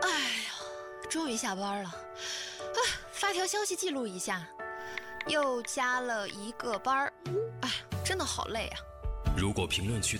哎呀，终于下班了，发条消息记录一下，又加了1个班儿，哎，真的好累啊。 如果评论区